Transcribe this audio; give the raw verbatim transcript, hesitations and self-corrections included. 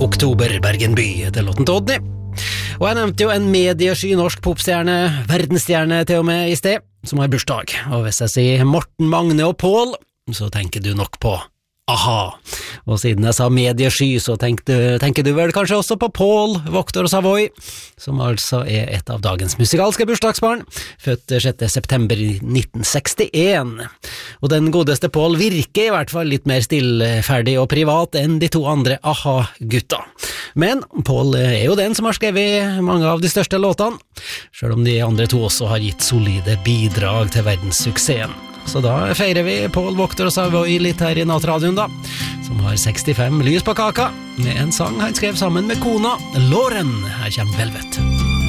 Oktober, Bergen by, heter låten til Odny. Og jeg nevnte jo en mediesky norsk popstjerne, verdensstjerne til og med i sted, som har bursdag. Og hvis jeg sier Morten, Magne og Pål, så tenker du nok på a-ha. Og siden jeg sa mediesky, så tenkte, tenker du vel kanskje også på Pål, Voktor og Savoy, som altså er et av dagens musikalske bursdagsbarn, født sjette september i nitten sekstien. Og den godeste Pål virker i hvert fall litt mer stillferdig og privat enn de to andre a-ha-gutta. Men Pål er jo den som har skrevet mange av de største låtene, selv om de andre to også har gitt solide bidrag til verdenssuksessen. Så da feirer vi Pål, Voktor og Savoy litt her i Nattradioen da, som har sekstifem lys på kaka, med en sang han skrev sammen med kona, Lauren. Her kommer Velvet.